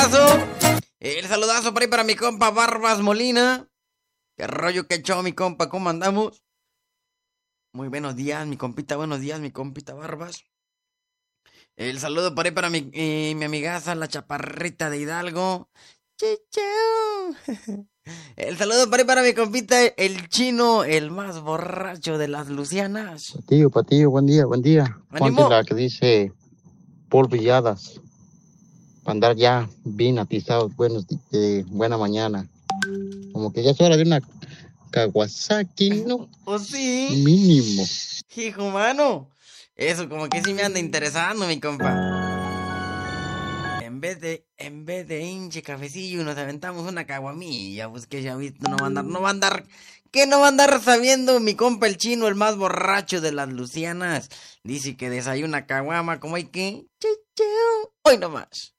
saludazo. El saludazo por ahí para mi compa Barbas Molina. ¿Qué rollo, qué show, mi compa? ¿Cómo andamos? Muy buenos días, mi compita. Buenos días, mi compita Barbas. El saludo por ahí para mi amigaza, la chaparrita de Hidalgo. Chichao. El saludo por ahí para mi compita, el chino, el más borracho de las Lucianas. Patillo, buen día, buen día. Ponte ¡Ánimo! la que dice Paul Villadas, para andar ya bien atizados, buena mañana. Como que ya es hora de una Kawasaki, ¿no? ¿O sí? Mínimo. Hijo, mano. Eso como que sí me anda interesando, mi compa. En vez de hinche cafecillo, nos aventamos una caguamilla, pues que ya visto, ¿qué no va a andar sabiendo mi compa el chino, el más borracho de las Lucianas? Dice que desayuna caguama, como hay que, chicheo, hoy nomás.